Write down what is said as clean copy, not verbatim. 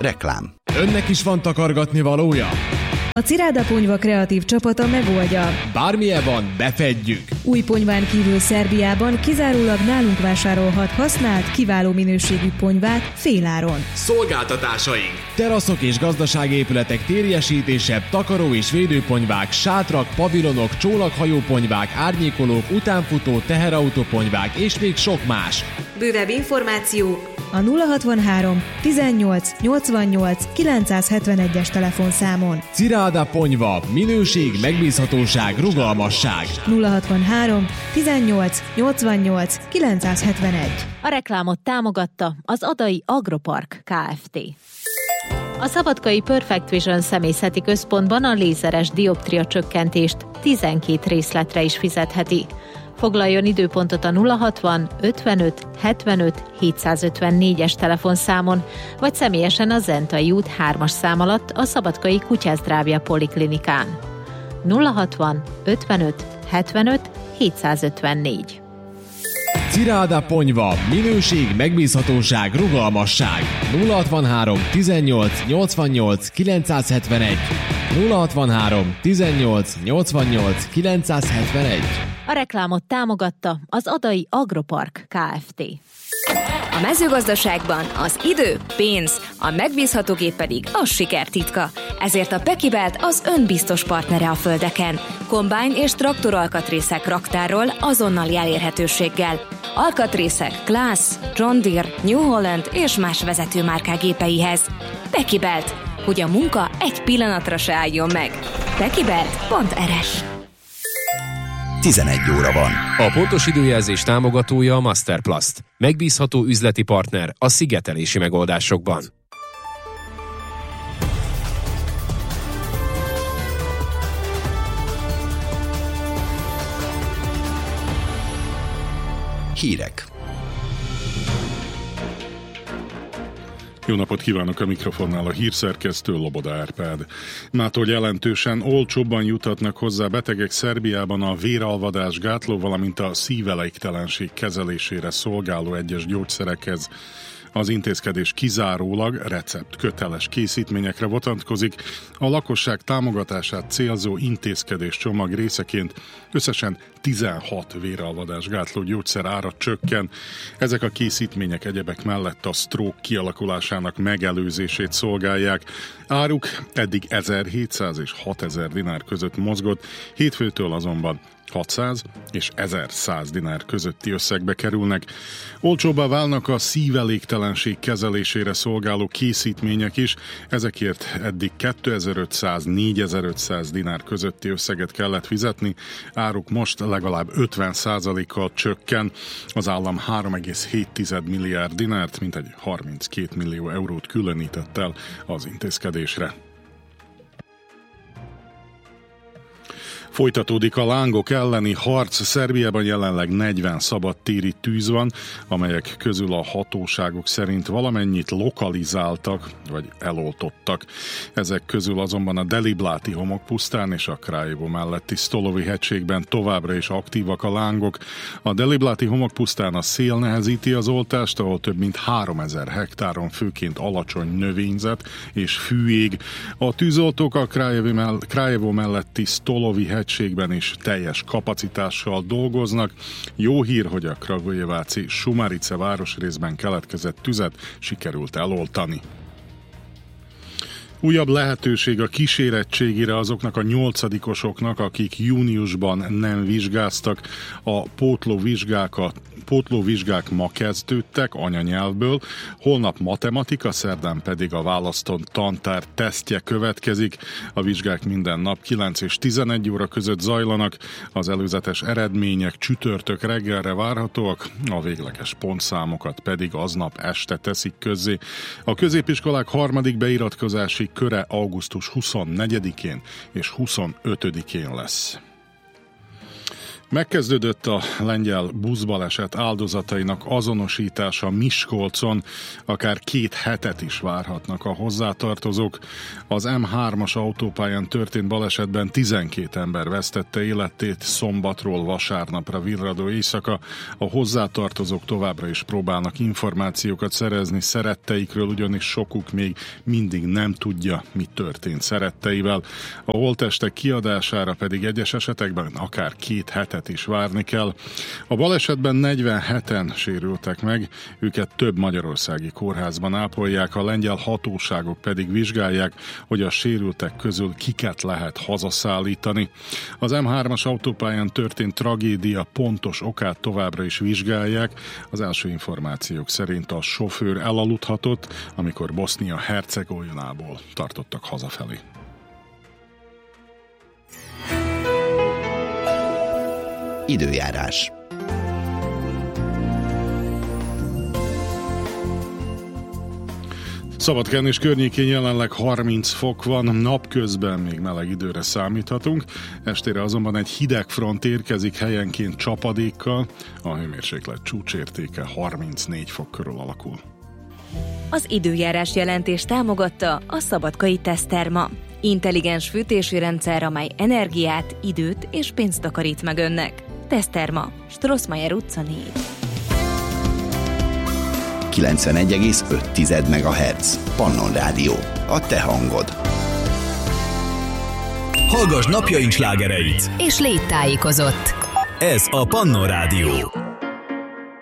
Reklám. Önnek is van takargatni valója? A Ciráda Ponyva kreatív csapata megoldja. Bármilyen van, befedjük! Új ponyván kívül Szerbiában kizárólag nálunk vásárolhat használt, kiváló minőségű ponyvát féláron. Szolgáltatásaink! Teraszok és gazdaságépületek térjesítése, takaró és védőponyvák, sátrak, pavilonok, csónakhajóponyvák, árnyékolók, utánfutó, teherautóponyvák és még sok más. Bővebb információ a 063 18 88 971-es telefonszámon. Ciráda Ponyva. Minőség, megbízhatóság, rugalmasság. 063 18 88 971. A reklámot támogatta az Adai Agropark Kft. A szabadkai Perfect Vision személyzeti központban a lézeres dioptria csökkentést 12 részletre is fizetheti. Foglaljon időpontot a 060 55 75 754-es telefonszámon, vagy személyesen a Zentai út 3-as szám alatt a Szabadkai Kutyázdrávja Poliklinikán. 060 55 75 754. Ciráda Ponyva. Minőség, megbízhatóság, rugalmasság. 063 18 88 971. 063 18 88 971. A reklámot támogatta az Adai Agropark Kft. A mezőgazdaságban az idő, pénz, a megbízható gép pedig a siker titka. Ezért a Pekibelt az önbiztos partnere a földeken. Kombájn és traktoralkatrészek raktárról azonnali elérhetőséggel. Alkatrészek Claas, John Deere, New Holland és más vezetőmárkák gépeihez. Pekibelt, hogy a munka egy pillanatra se álljon meg. Pekibelt.rs. 11 óra van. A pontos időjelzés támogatója a Masterplast. Megbízható üzleti partner a szigetelési megoldásokban. Hírek. Jó napot kívánok, a mikrofonnál a hírszerkesztő Loboda Árpád. Mától jelentősen olcsóbban juthatnak hozzá betegek Szerbiában a véralvadás gátló, valamint a szívelégtelenség kezelésére szolgáló egyes gyógyszerekhez. Az intézkedés kizárólag receptköteles készítményekre vonatkozik, a lakosság támogatását célzó intézkedés csomag részeként összesen 16 véralvadásgátló gyógyszer ára csökken. Ezek a készítmények egyebek mellett a stroke kialakulásának megelőzését szolgálják. Áruk eddig 1700 és 6000 dinár között mozgott, hétfőtől azonban 600 és 1100 dinár közötti összegbe kerülnek. Olcsóbbá válnak a szívelégtelenség kezelésére szolgáló készítmények is, ezekért eddig 2500-4500 dinár közötti összeget kellett fizetni, áruk most legalább 50%-kal csökken, az állam 3,7 milliárd dinárt, mintegy 32 millió eurót különített el az intézkedésre. Folytatódik a lángok elleni harc. Szerbiában jelenleg 40 szabadtéri tűz van, amelyek közül a hatóságok szerint valamennyit lokalizáltak, vagy eloltottak. Ezek közül azonban a Delibláti homokpusztán és a Kraljevo melletti Stolovi hegységben továbbra is aktívak a lángok. A Delibláti homokpusztán a szél nehezíti az oltást, ahol több mint 3000 hektáron főként alacsony növényzet és fű ég. A tűzoltók a Kraljevo melletti Stolovi hegységben is teljes kapacitással dolgoznak. Jó hír, hogy a kragujeváci Šumarice városrészben keletkezett tüzet sikerült eloltani. Újabb lehetőség a kísérettségére azoknak a 8-osoknak, akik júniusban nem vizsgáztak. A pótlóvizsgák ma kezdődtek anyanyelvből, holnap matematika, szerdán pedig a választott tantár tesztje következik. A vizsgák minden nap 9 és 11 óra között zajlanak, az előzetes eredmények csütörtök reggelre várhatóak, a végleges pontszámokat pedig aznap este teszik közzé. A középiskolák harmadik beiratkozási köre augusztus 24-én és 25-én lesz. Megkezdődött a lengyel buszbaleset áldozatainak azonosítása Miskolcon, akár 2 hetet is várhatnak a hozzátartozók. Az M3-as autópályán történt balesetben 12 ember vesztette életét szombatról vasárnapra virradó éjszaka. A hozzátartozók továbbra is próbálnak információkat szerezni szeretteikről, ugyanis sokuk még mindig nem tudja, mi történt szeretteivel. A holttestek kiadására pedig egyes esetekben akár 2 hetet is várni kell. A balesetben 47-en sérültek meg, őket több magyarországi kórházban ápolják, a lengyel hatóságok pedig vizsgálják, hogy a sérültek közül kiket lehet hazaszállítani. Az M3-as autópályán történt tragédia pontos okát továbbra is vizsgálják. Az első információk szerint a sofőr elaludhatott, amikor Bosznia-Hercegovinából tartottak hazafelé. Időjárás. Szabadkán és környékén jelenleg 30 fok van, napközben még meleg időre számíthatunk, estére azonban egy hideg front érkezik helyenként csapadékkal, a hőmérséklet csúcsértéke 34 fok körül alakul. Az időjárás jelentés támogatta a Szabadkai Teszterma. Intelligens fűtési rendszer, amely energiát, időt és pénzt takarít meg önnek. Teszterma, Strossmayer utca 4. 91,5 MHz. Pannon Rádió. A te hangod. Hallgass napjaink slágereit! És légy tájékozott! Ez a Pannon Rádió.